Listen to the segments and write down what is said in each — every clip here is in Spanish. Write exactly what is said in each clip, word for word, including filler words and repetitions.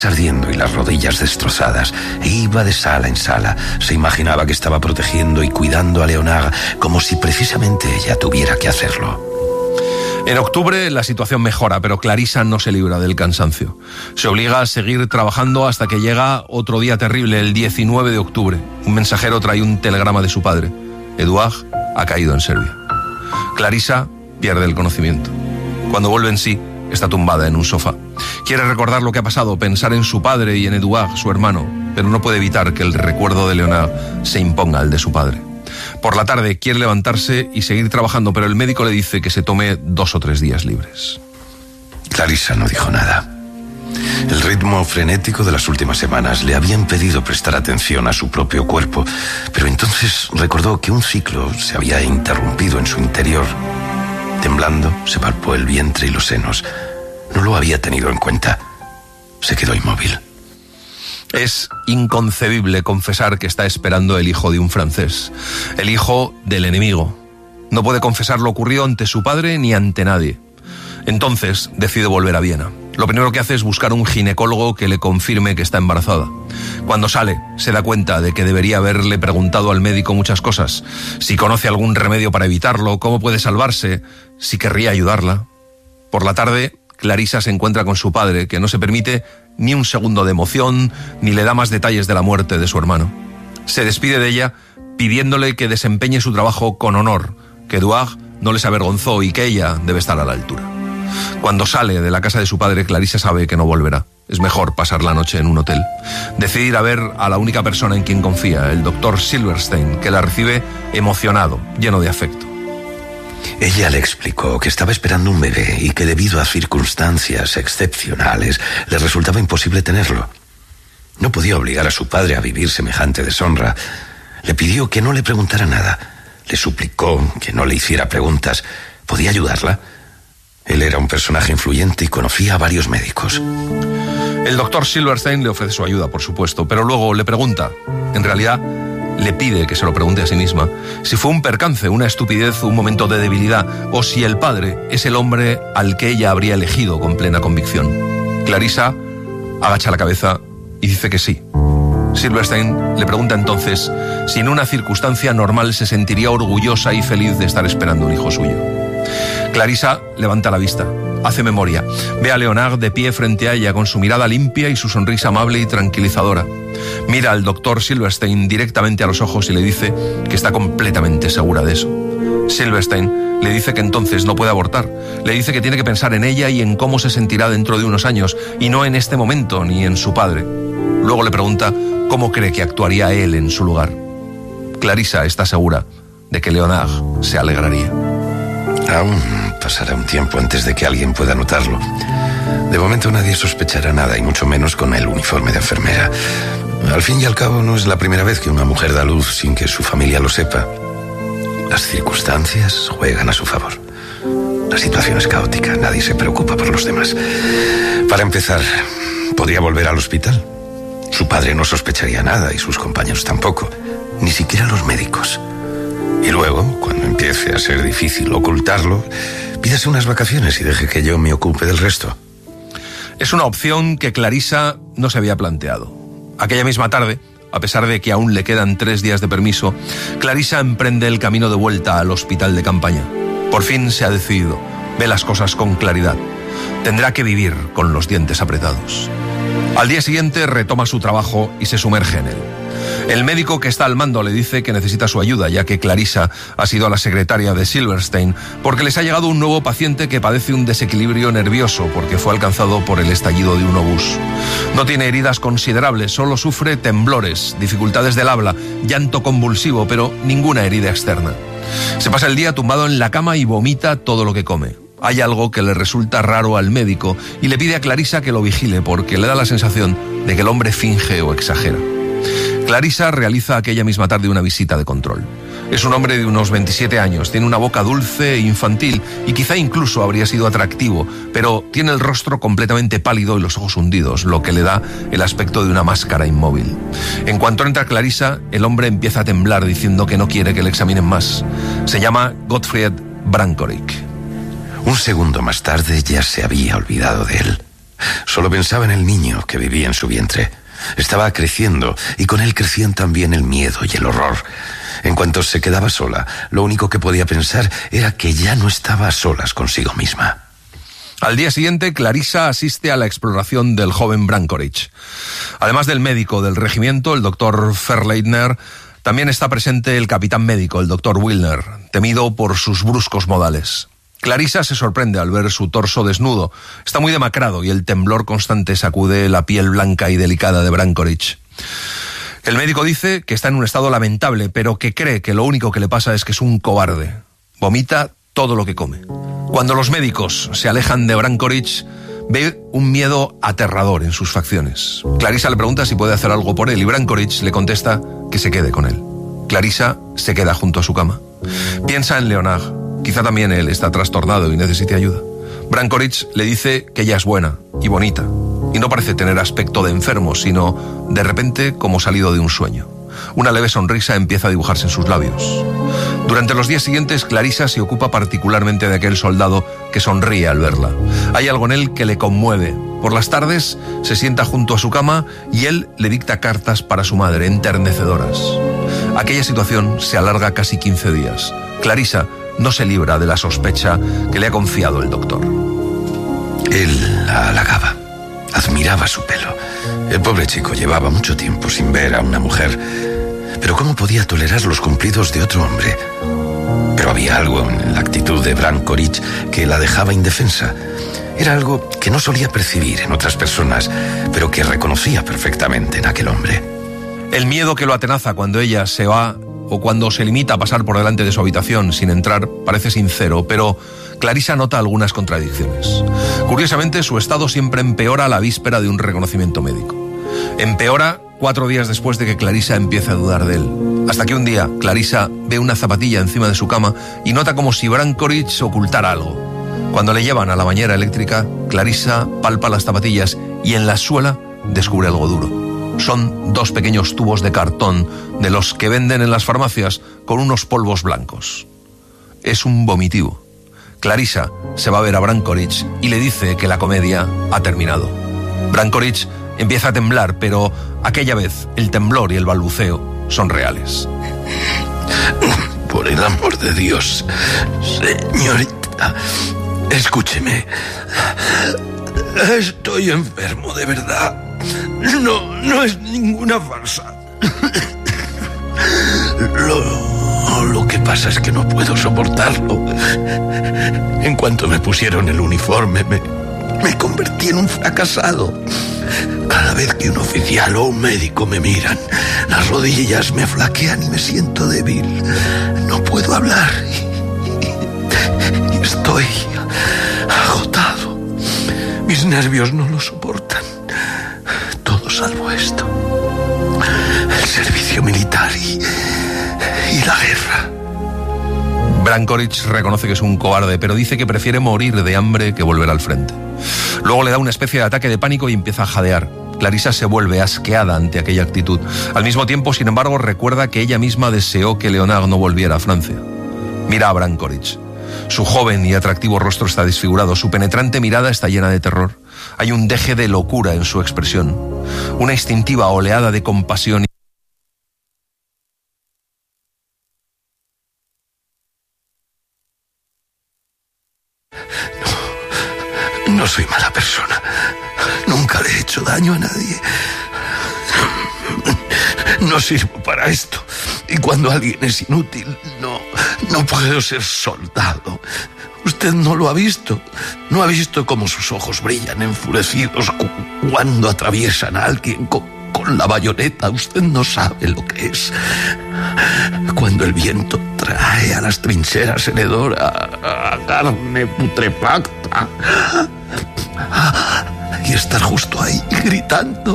ardiendo y las rodillas destrozadas, e iba de sala en sala. Se imaginaba que estaba protegiendo y cuidando a Leonard como si precisamente ella tuviera que hacerlo. En octubre la situación mejora, pero Clarissa no se libra del cansancio. Se obliga a seguir trabajando hasta que llega otro día terrible, el diecinueve de octubre. Un mensajero trae un telegrama de su padre. Eduard ha caído en Serbia. Clarissa pierde el conocimiento. Cuando vuelve en sí, está tumbada en un sofá. Quiere recordar lo que ha pasado, pensar en su padre y en Eduard, su hermano, pero no puede evitar que el recuerdo de Leonard se imponga al de su padre. Por la tarde quiere levantarse y seguir trabajando, pero el médico le dice que se tome dos o tres días libres. Clarissa no dijo nada. El ritmo frenético de las últimas semanas le había impedido prestar atención a su propio cuerpo, pero entonces recordó que un ciclo se había interrumpido en su interior. Temblando, se palpó el vientre y los senos. No lo había tenido en cuenta. Se quedó inmóvil. Es inconcebible confesar que está esperando el hijo de un francés, el hijo del enemigo. No puede confesar lo ocurrido ante su padre ni ante nadie. Entonces decide volver a Viena. Lo primero que hace es buscar un ginecólogo que le confirme que está embarazada. Cuando sale, se da cuenta de que debería haberle preguntado al médico muchas cosas. Si conoce algún remedio para evitarlo, cómo puede salvarse, si querría ayudarla. Por la tarde, Clarissa se encuentra con su padre, que no se permite ni un segundo de emoción, ni le da más detalles de la muerte de su hermano. Se despide de ella pidiéndole que desempeñe su trabajo con honor, que Eduard no les avergonzó y que ella debe estar a la altura. Cuando sale de la casa de su padre, Clarissa sabe que no volverá. Es mejor pasar la noche en un hotel. Decide ir a ver a la única persona en quien confía, el doctor Silverstein, que la recibe emocionado, lleno de afecto. Ella le explicó que estaba esperando un bebé y que debido a circunstancias excepcionales le resultaba imposible tenerlo. No podía obligar a su padre a vivir semejante deshonra. Le pidió que no le preguntara nada. Le suplicó que no le hiciera preguntas. ¿Podía ayudarla? Él era un personaje influyente y conocía a varios médicos. El doctor Silverstein le ofrece su ayuda, por supuesto, pero luego le pregunta, en realidad le pide que se lo pregunte a sí misma, si fue un percance, una estupidez, un momento de debilidad, o si el padre es el hombre al que ella habría elegido con plena convicción. Clarissa agacha la cabeza y dice que sí. Silverstein le pregunta entonces si en una circunstancia normal se sentiría orgullosa y feliz de estar esperando un hijo suyo. Clarissa levanta la vista, hace memoria, ve a Leonard de pie frente a ella con su mirada limpia y su sonrisa amable y tranquilizadora. Mira al doctor Silverstein directamente a los ojos y le dice que está completamente segura de eso. Silverstein le dice que entonces no puede abortar, le dice que tiene que pensar en ella y en cómo se sentirá dentro de unos años, y no en este momento ni en su padre. Luego le pregunta cómo cree que actuaría él en su lugar. Clarissa está segura de que Leonard se alegraría. Aún pasará un tiempo antes de que alguien pueda notarlo. De momento nadie sospechará nada, y mucho menos con el uniforme de enfermera. Al fin y al cabo no es la primera vez que una mujer da luz sin que su familia lo sepa. Las circunstancias juegan a su favor. La situación es caótica, nadie se preocupa por los demás. Para empezar, ¿podría volver al hospital? Su padre no sospecharía nada y sus compañeros tampoco, ni siquiera los médicos. Y luego, cuando empiece a ser difícil ocultarlo, pídase unas vacaciones y deje que yo me ocupe del resto. Es una opción que Clarissa no se había planteado. Aquella misma tarde, a pesar de que aún le quedan tres días de permiso, Clarissa emprende el camino de vuelta al hospital de campaña. Por fin se ha decidido, ve las cosas con claridad. Tendrá que vivir con los dientes apretados. Al día siguiente retoma su trabajo y se sumerge en él. El médico que está al mando le dice que necesita su ayuda, ya que Clarissa ha sido la secretaria de Silverstein, porque les ha llegado un nuevo paciente que padece un desequilibrio nervioso porque fue alcanzado por el estallido de un obús. No tiene heridas considerables, solo sufre temblores, dificultades del habla, llanto convulsivo, pero ninguna herida externa. Se pasa el día tumbado en la cama y vomita todo lo que come. Hay algo que le resulta raro al médico y le pide a Clarissa que lo vigile porque le da la sensación de que el hombre finge o exagera. Clarissa realiza aquella misma tarde una visita de control. Es un hombre de unos veintisiete años, tiene una boca dulce e infantil y quizá incluso habría sido atractivo, pero tiene el rostro completamente pálido y los ojos hundidos, lo que le da el aspecto de una máscara inmóvil. En cuanto entra Clarissa, el hombre empieza a temblar diciendo que no quiere que le examinen más. Se llama Gottfried Brankovic. Un segundo más tarde ya se había olvidado de él. Solo pensaba en el niño que vivía en su vientre. Estaba creciendo y con él crecían también el miedo y el horror. En cuanto se quedaba sola, lo único que podía pensar era que ya no estaba a solas consigo misma. Al día siguiente, Clarissa asiste a la exploración del joven Brankovic. Además del médico del regimiento, el doctor Ferleitner, también está presente el capitán médico, el doctor Wilner, temido por sus bruscos modales. Clarissa se sorprende al ver su torso desnudo. Está muy demacrado y el temblor constante sacude la piel blanca y delicada de Brankovic. El médico dice que está en un estado lamentable, pero que cree que lo único que le pasa es que es un cobarde. Vomita todo lo que come. Cuando los médicos se alejan de Brankovic, ve un miedo aterrador en sus facciones. Clarissa le pregunta si puede hacer algo por él y Brankovic le contesta que se quede con él. Clarissa se queda junto a su cama. Piensa en Leonard. Quizá también él está trastornado y necesite ayuda. Brankovic le dice que ella es buena y bonita y no parece tener aspecto de enfermo, sino de repente como salido de un sueño. Una leve sonrisa empieza a dibujarse en sus labios. Durante los días siguientes, Clarissa se ocupa particularmente de aquel soldado que sonríe al verla. Hay algo en él que le conmueve. Por las tardes se sienta junto a su cama y él le dicta cartas para su madre, enternecedoras. Aquella situación se alarga casi quince días. Clarissa no se libra de la sospecha que le ha confiado el doctor. Él la halagaba, admiraba su pelo. El pobre chico llevaba mucho tiempo sin ver a una mujer. Pero ¿cómo podía tolerar los cumplidos de otro hombre? Pero había algo en la actitud de Brankovic que la dejaba indefensa. Era algo que no solía percibir en otras personas, pero que reconocía perfectamente en aquel hombre. El miedo que lo atenaza cuando ella se va o cuando se limita a pasar por delante de su habitación sin entrar parece sincero, pero Clarissa nota algunas contradicciones. Curiosamente, su estado siempre empeora a la víspera de un reconocimiento médico. Empeora cuatro días después de que Clarissa empiece a dudar de él. Hasta que un día Clarissa ve una zapatilla encima de su cama y nota como si Brankovic ocultara algo. Cuando le llevan a la bañera eléctrica, Clarissa palpa las zapatillas y en la suela descubre algo duro. Son dos pequeños tubos de cartón de los que venden en las farmacias con unos polvos blancos. Es un vomitivo. Clarissa se va a ver a Brankovic y le dice que la comedia ha terminado. Brankovic empieza a temblar, pero aquella vez el temblor y el balbuceo son reales. Por el amor de Dios, señorita, escúcheme. Estoy enfermo, de verdad. No, no es ninguna farsa. Lo, lo que pasa es que no puedo soportarlo. En cuanto me pusieron el uniforme, me, me convertí en un fracasado. Cada vez que un oficial o un médico me miran, las rodillas me flaquean y me siento débil. No puedo hablar y, y estoy agotado. Mis nervios no lo soportan. Todo salvo esto. El servicio militar y, y la guerra. Brankovic reconoce que es un cobarde, pero dice que prefiere morir de hambre que volver al frente. Luego le da una especie de ataque de pánico y empieza a jadear. Clarissa se vuelve asqueada ante aquella actitud. Al mismo tiempo, sin embargo, recuerda que ella misma deseó que Leonard no volviera a Francia. Mira a Brankovic. Su joven y atractivo rostro está desfigurado. Su penetrante mirada está llena de terror. Hay un deje de locura en su expresión. Una instintiva oleada de compasión. No, no soy mala persona. Nunca le he hecho daño a nadie. No sirvo para esto. Y cuando alguien es inútil, no, no puedo ser soldado. Usted no lo ha visto. No ha visto cómo sus ojos brillan enfurecidos cuando atraviesan a alguien con, con la bayoneta. Usted no sabe lo que es. Cuando el viento trae a las trincheras el hedor a, a carne putrefacta. Y estar justo ahí gritando.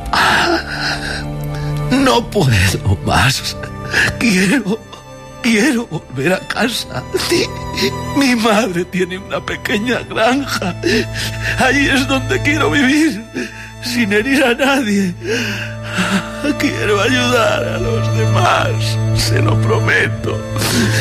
No puedo más. Quiero, quiero volver a casa. Mi madre tiene una pequeña granja. Ahí es donde quiero vivir, sin herir a nadie. Quiero ayudar a los demás, se lo prometo.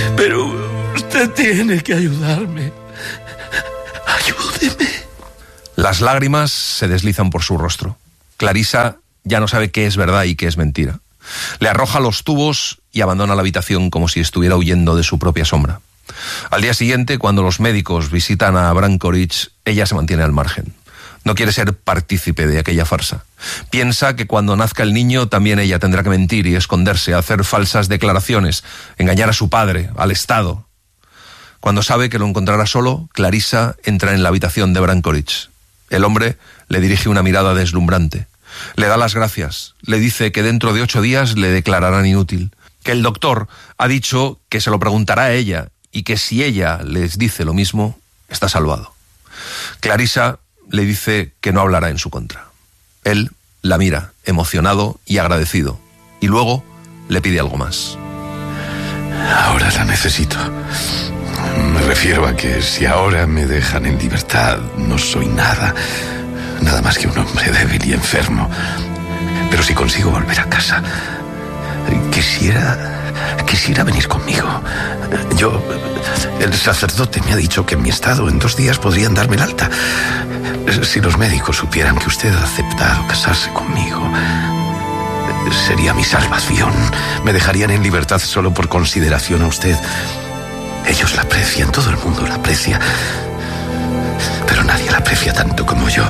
Pero usted tiene que ayudarme. Ayúdeme. Las lágrimas se deslizan por su rostro. Clarisa ya no sabe qué es verdad y qué es mentira. Le arroja los tubos y abandona la habitación como si estuviera huyendo de su propia sombra. Al día siguiente, cuando los médicos visitan a Brankovic, ella se mantiene al margen. No quiere ser partícipe de aquella farsa. Piensa que cuando nazca el niño también ella tendrá que mentir y esconderse, hacer falsas declaraciones, engañar a su padre, al Estado. Cuando sabe que lo encontrará solo, Clarisa entra en la habitación de Brankovic. El hombre le dirige una mirada deslumbrante. Le da las gracias. Le dice que dentro de ocho días le declararán inútil. Que el doctor ha dicho que se lo preguntará a ella y que si ella les dice lo mismo, está salvado. Clarisa le dice que no hablará en su contra. Él la mira, emocionado y agradecido, y luego le pide algo más. Ahora la necesito. Me refiero a que si ahora me dejan en libertad, no soy nada, nada más que un hombre débil y enfermo. Pero si consigo volver a casa, quisiera... Quisiera venir conmigo. Yo... El sacerdote me ha dicho que en mi estado en dos días podrían darme el alta. Si los médicos supieran que usted ha aceptado casarse conmigo, sería mi salvación. Me dejarían en libertad solo por consideración a usted. Ellos la aprecian, todo el mundo la aprecia, pero nadie la aprecia tanto como yo.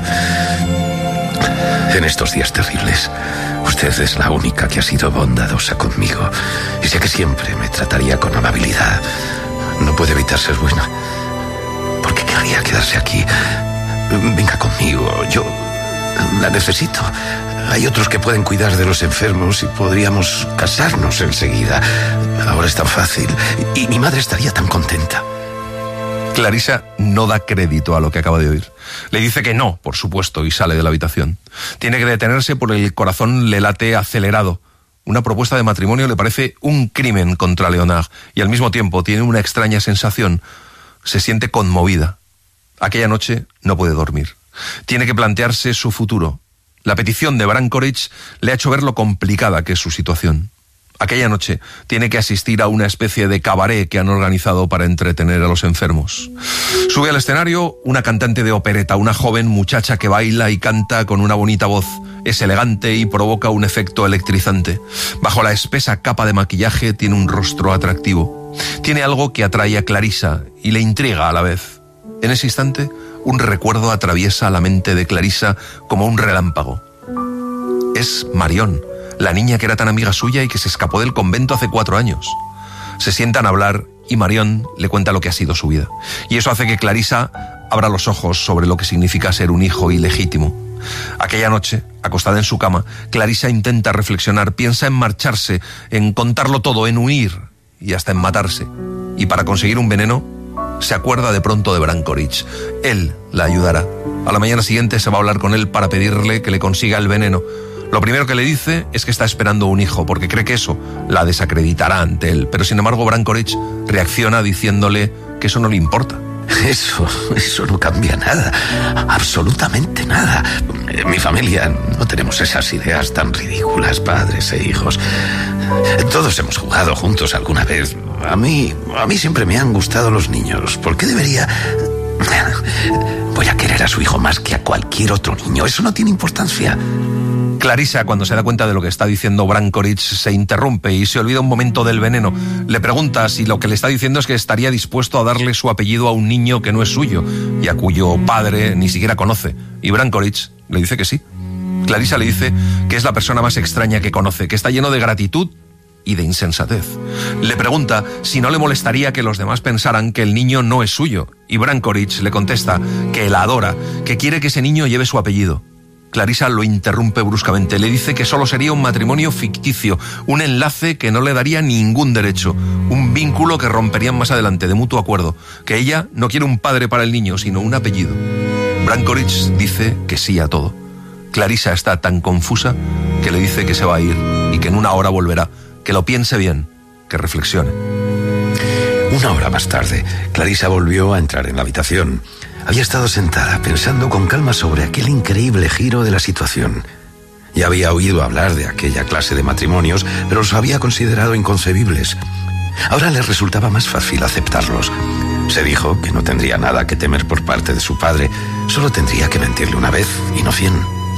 En estos días terribles, usted es la única que ha sido bondadosa conmigo, y sé que siempre me trataría con amabilidad. No puede evitar ser buena. ¿Por qué querría quedarse aquí? Venga conmigo, yo la necesito. Hay otros que pueden cuidar de los enfermos y podríamos casarnos enseguida. Ahora es tan fácil y mi madre estaría tan contenta. Clarisa no da crédito a lo que acaba de oír. Le dice que no, por supuesto, y sale de la habitación. Tiene que detenerse porque el corazón le late acelerado. Una propuesta de matrimonio le parece un crimen contra Leonard y al mismo tiempo tiene una extraña sensación. Se siente conmovida. Aquella noche no puede dormir. Tiene que plantearse su futuro. La petición de Brankovic le ha hecho ver lo complicada que es su situación. Aquella noche tiene que asistir a una especie de cabaret que han organizado para entretener a los enfermos. Sube al escenario una cantante de opereta, una joven muchacha que baila y canta con una bonita voz. Es elegante y provoca un efecto electrizante. Bajo la espesa capa de maquillaje tiene un rostro atractivo. Tiene algo que atrae a Clarisa y le intriga a la vez. En ese instante, un recuerdo atraviesa la mente de Clarisa como un relámpago. Es Marion, la niña que era tan amiga suya y que se escapó del convento hace cuatro años. Se sientan a hablar y Marion le cuenta lo que ha sido su vida. Y eso hace que Clarisa abra los ojos sobre lo que significa ser un hijo ilegítimo. Aquella noche, acostada en su cama, Clarisa intenta reflexionar, piensa en marcharse, en contarlo todo, en huir y hasta en matarse. Y para conseguir un veneno, se acuerda de pronto de Brankovic. Él la ayudará. A la mañana siguiente se va a hablar con él para pedirle que le consiga el veneno. Lo primero que le dice es que está esperando un hijo, porque cree que eso la desacreditará ante él. Pero sin embargo Brankovic reacciona diciéndole que eso no le importa. Eso, eso no cambia nada, absolutamente nada. En mi familia no tenemos esas ideas tan ridículas, padres e hijos. Todos hemos jugado juntos alguna vez. A mí, a mí siempre me han gustado los niños. ¿Por qué debería...? Voy a querer a su hijo más que a cualquier otro niño. Eso no tiene importancia. Clarisa, cuando se da cuenta de lo que está diciendo Brankovic, se interrumpe y se olvida un momento del veneno. Le pregunta si lo que le está diciendo es que estaría dispuesto a darle su apellido a un niño que no es suyo y a cuyo padre ni siquiera conoce. Y Brankovic le dice que sí. Clarisa le dice que es la persona más extraña que conoce, que está lleno de gratitud y de insensatez. Le pregunta si no le molestaría que los demás pensaran que el niño no es suyo. Y Brankovic le contesta que la adora, que quiere que ese niño lleve su apellido. Clarisa lo interrumpe bruscamente. Le dice que solo sería un matrimonio ficticio, un enlace que no le daría ningún derecho, un vínculo que romperían más adelante de mutuo acuerdo, que ella no quiere un padre para el niño, sino un apellido. Brankovic dice que sí a todo. Clarisa está tan confusa que le dice que se va a ir y que en una hora volverá, que lo piense bien, que reflexione. Una hora más tarde, Clarisa volvió a entrar en la habitación. Había estado sentada, pensando con calma sobre aquel increíble giro de la situación. Ya había oído hablar de aquella clase de matrimonios, pero los había considerado inconcebibles. Ahora le resultaba más fácil aceptarlos. Se dijo que no tendría nada que temer por parte de su padre, solo tendría que mentirle una vez y no cien.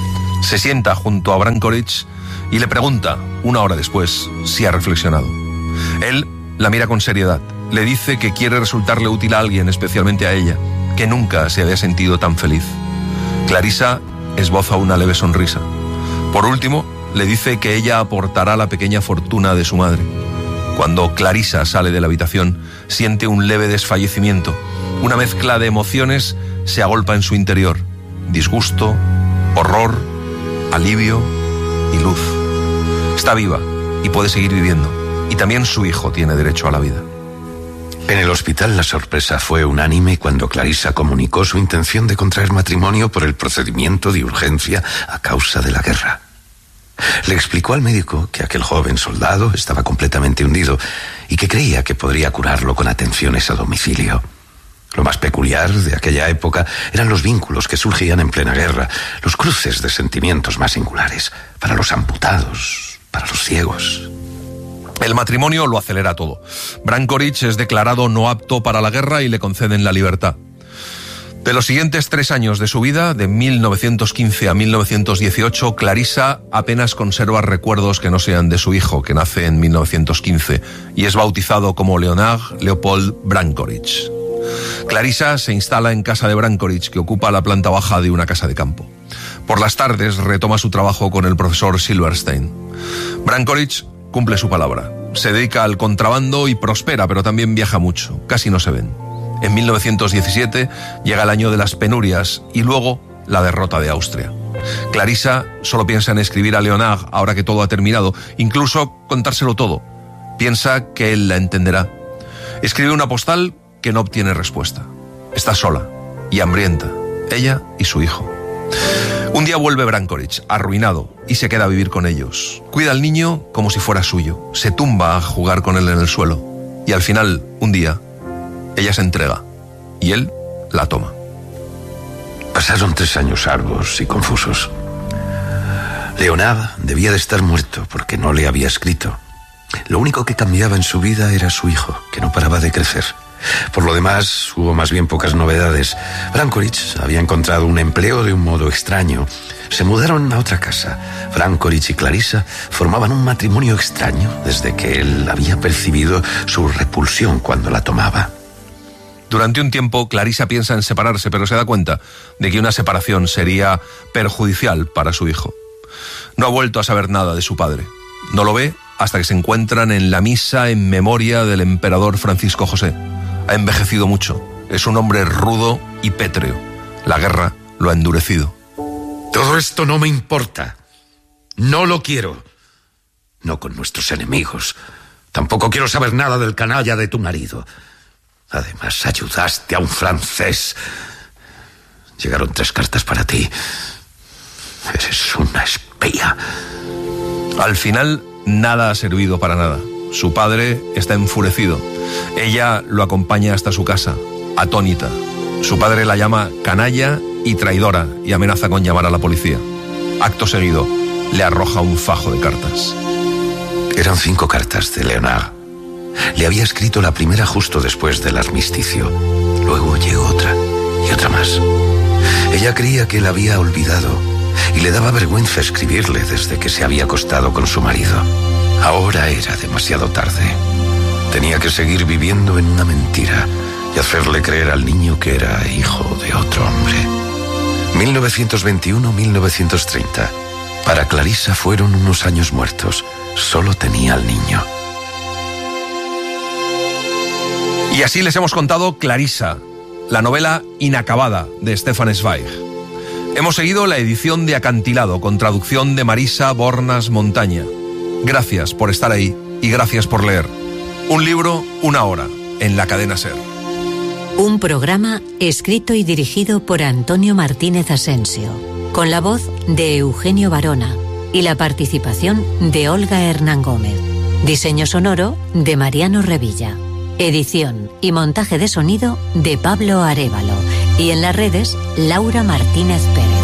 Se sienta junto a Brankovic y le pregunta, una hora después, si ha reflexionado. Él la mira con seriedad. Le dice que quiere resultarle útil a alguien, especialmente a ella, que nunca se había sentido tan feliz. Clarisa esboza una leve sonrisa. Por último, le dice que ella aportará la pequeña fortuna de su madre. Cuando Clarisa sale de la habitación, siente un leve desfallecimiento. Una mezcla de emociones se agolpa en su interior. Disgusto, horror, alivio y luz. Está viva y puede seguir viviendo. Y también su hijo tiene derecho a la vida. En el hospital la sorpresa fue unánime cuando Clarisa comunicó su intención de contraer matrimonio por el procedimiento de urgencia a causa de la guerra. Le explicó al médico que aquel joven soldado estaba completamente hundido y que creía que podría curarlo con atenciones a domicilio. Lo más peculiar de aquella época eran los vínculos que surgían en plena guerra, los cruces de sentimientos más singulares, para los amputados, para los ciegos. El matrimonio lo acelera todo. Brankovic es declarado no apto para la guerra y le conceden la libertad. De los siguientes tres años de su vida, de mil novecientos quince a mil novecientos dieciocho, Clarisa apenas conserva recuerdos que no sean de su hijo, que nace en mil novecientos quince y es bautizado como Leonard Leopold Brankovic. Clarisa se instala en casa de Brankovic, que ocupa la planta baja de una casa de campo. Por las tardes retoma su trabajo con el profesor Silverstein. Brankovic cumple su palabra. Se dedica al contrabando y prospera, pero también viaja mucho. Casi no se ven. En mil novecientos diecisiete llega el año de las penurias y luego la derrota de Austria. Clarisa solo piensa en escribir a Leonard ahora que todo ha terminado, incluso contárselo todo. Piensa que él la entenderá. Escribe una postal que no obtiene respuesta. Está sola y hambrienta, ella y su hijo. Un día vuelve Brankovic, arruinado, y se queda a vivir con ellos. Cuida al niño como si fuera suyo. Se tumba a jugar con él en el suelo. Y al final, un día, ella se entrega y él la toma. Pasaron tres años arduos y confusos. Leonard debía de estar muerto porque no le había escrito. Lo único que cambiaba en su vida era su hijo, que no paraba de crecer. Por lo demás, hubo más bien pocas novedades. Brankovic había encontrado un empleo de un modo extraño. Se mudaron a otra casa. Brankovic y Clarisa formaban un matrimonio extraño desde que él había percibido su repulsión cuando la tomaba. Durante un tiempo, Clarisa piensa en separarse, pero se da cuenta de que una separación sería perjudicial para su hijo. No ha vuelto a saber nada de su padre. No lo ve hasta que se encuentran en la misa en memoria del emperador Francisco José. Ha envejecido mucho. Es un hombre rudo y pétreo. La guerra lo ha endurecido. Todo esto no me importa. No lo quiero. No con nuestros enemigos. Tampoco quiero saber nada del canalla de tu marido. Además, ayudaste a un francés. Llegaron tres cartas para ti. Eres una espía. Al final, nada ha servido para nada. Su padre está enfurecido. Ella lo acompaña hasta su casa, atónita. Su padre la llama canalla y traidora y amenaza con llamar a la policía. Acto seguido, le arroja un fajo de cartas. Eran cinco cartas de Leonard. Le había escrito la primera justo después del armisticio. Luego llegó otra y otra más. Ella creía que la había olvidado y le daba vergüenza escribirle desde que se había acostado con su marido. Ahora era demasiado tarde. Tenía que seguir viviendo en una mentira y hacerle creer al niño que era hijo de otro hombre. mil novecientos veintiuno a mil novecientos treinta. Para Clarisa fueron unos años muertos. Solo tenía al niño. Y así les hemos contado Clarisa, la novela inacabada de Stefan Zweig. Hemos seguido la edición de Acantilado con traducción de Marisa Bornas Montaña. Gracias por estar ahí y gracias por leer. Un libro, una hora, en la cadena SER. Un programa escrito y dirigido por Antonio Martínez Asensio, con la voz de Eugenio Barona y la participación de Olga Hernán Gómez. Diseño sonoro de Mariano Revilla. Edición y montaje de sonido de Pablo Arévalo. Y en las redes, Laura Martínez Pérez.